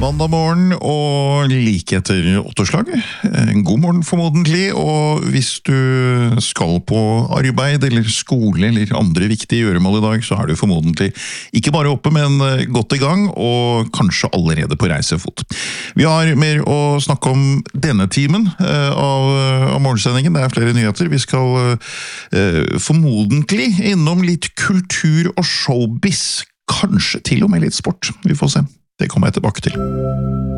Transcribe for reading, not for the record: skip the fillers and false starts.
Mandag morgen og like etter 8-slag. God morgen formodentlig, og hvis du skal på arbeid eller skole eller andre viktige gjøremål i dag, så er du formodentlig ikke bare oppe, men godt i gang, og kanskje allerede på reisefot. Vi har mer å snakke om denne timen av morgensendingen. Det er flere nyheter. Vi skal formodentlig innom litt kultur og showbiz, kanskje til og med litt sport. Vi får se. Det kommer jeg tilbake til.